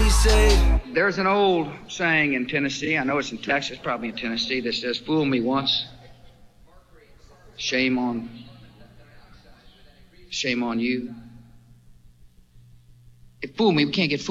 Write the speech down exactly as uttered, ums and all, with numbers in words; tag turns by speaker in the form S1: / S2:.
S1: me say.
S2: There's an old saying in Tennessee, I know it's in Texas, probably in Tennessee, that says, fool me once, shame on, shame on you. If fool me, we can't get fooled.